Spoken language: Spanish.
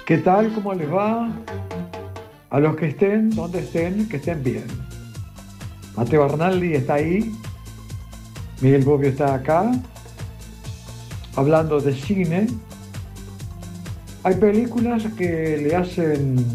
¿Qué tal? ¿Cómo les va? A los que estén, donde estén, que estén bien. Mateo Arnaldi está ahí, Miguel Bobbio está acá, hablando de cine. Hay películas que le hacen